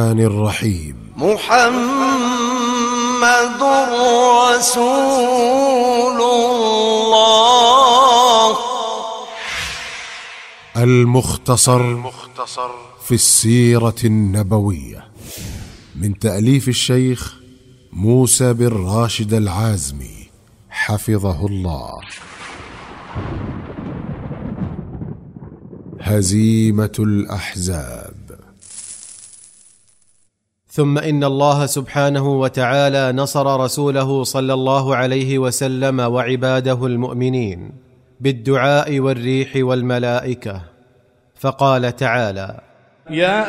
الرحمن الرحيم. محمد رسول الله. المختصر في السيرة النبوية، من تأليف الشيخ موسى بن راشد العازمي حفظه الله. هزيمة الأحزاب. ثم إن الله سبحانه وتعالى نصر رسوله صلى الله عليه وسلم وعباده المؤمنين بالدعاء والريح والملائكة، فقال تعالى: